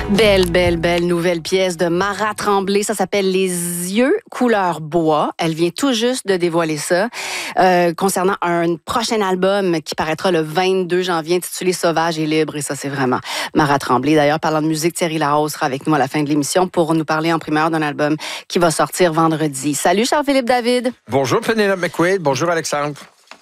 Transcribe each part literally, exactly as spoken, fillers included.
Belle, belle, belle nouvelle pièce de Mara Tremblay. Ça s'appelle Les yeux couleur bois. Elle vient tout juste de dévoiler ça euh, concernant un prochain album qui paraîtra le vingt-deux janvier intitulé Sauvage et libre. Et ça, c'est vraiment Mara Tremblay. D'ailleurs, parlant de musique, Thierry Larose sera avec nous à la fin de l'émission pour nous parler en primeur d'un album qui va sortir vendredi. Salut Charles-Philippe David. Bonjour Penelope McQuaid. Bonjour Alexandre.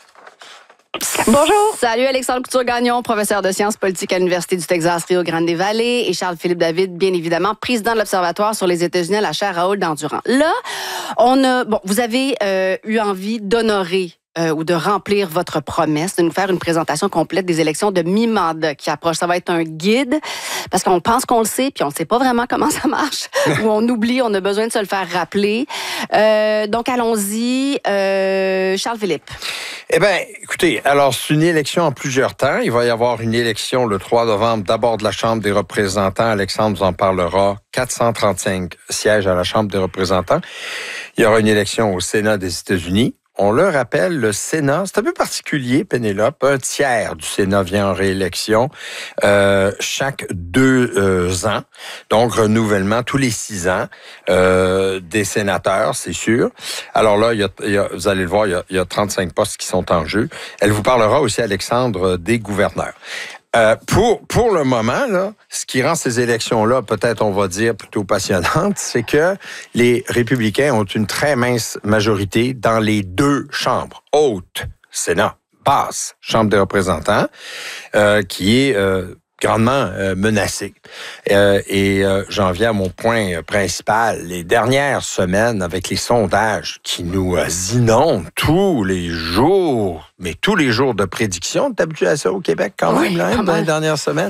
Bonjour. Salut Alexandre Couture-Gagnon, professeur de sciences politiques à l'Université du Texas Rio Grande Valley, et Charles-Philippe David, bien évidemment, président de l'Observatoire sur les États-Unis à la chaire Raoul Dandurand. Là, on a, bon, vous avez euh, eu envie d'honorer Euh, ou de remplir votre promesse, de nous faire une présentation complète des élections de mi-mandat qui approchent. Ça va être un guide, parce qu'on pense qu'on le sait, puis on ne sait pas vraiment comment ça marche, ou on oublie, on a besoin de se le faire rappeler. Euh, donc, allons-y. Euh, Charles-Philippe. Eh bien, écoutez, alors, c'est une élection en plusieurs temps. Il va y avoir une élection le trois novembre, d'abord de la Chambre des représentants. Alexandre vous en parlera. quatre cent trente-cinq sièges à la Chambre des représentants. Il y aura une élection au Sénat des États-Unis. On le rappelle, le Sénat, c'est un peu particulier, Pénélope. Un tiers du Sénat vient en réélection euh, chaque deux euh, ans. Donc, renouvellement tous les six ans euh, des sénateurs, c'est sûr. Alors là, il y a, il y a, vous allez le voir, il y, a, il y a trente-cinq postes qui sont en jeu. Elle vous parlera aussi, Alexandre, des gouverneurs. Euh, pour pour le moment, là, ce qui rend ces élections-là, peut-être on va dire plutôt passionnantes, c'est que les républicains ont une très mince majorité dans les deux chambres, haute, Sénat, basse, Chambre des représentants, euh, qui est euh, grandement euh, menacée. Euh, et euh, j'en viens à mon point principal. Les dernières semaines, avec les sondages qui nous euh, inondent tous les jours, mais tous les jours de prédiction, t'es habitué à ça au Québec quand oui, même, là, hein, dans les dernières semaines,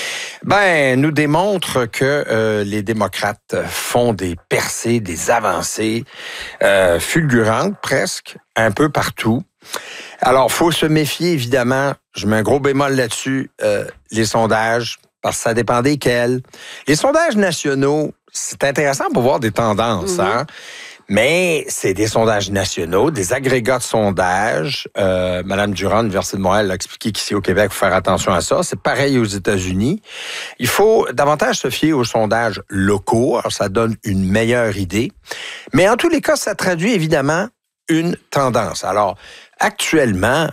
ben, nous démontre que euh, les démocrates font des percées, des avancées euh, fulgurantes presque, un peu partout. Alors, faut se méfier, évidemment. Je mets un gros bémol là-dessus. Euh, les sondages, parce que ça dépend desquels. Les sondages nationaux, c'est intéressant pour voir des tendances, mm-hmm. hein? Mais c'est des sondages nationaux, des agrégats de sondages. Euh, Madame Durand, l'Université de Montréal, a expliqué qu'ici au Québec, il faut faire attention à ça. C'est pareil aux États-Unis. Il faut davantage se fier aux sondages locaux. Alors, ça donne une meilleure idée. Mais en tous les cas, ça traduit évidemment une tendance. Alors, actuellement,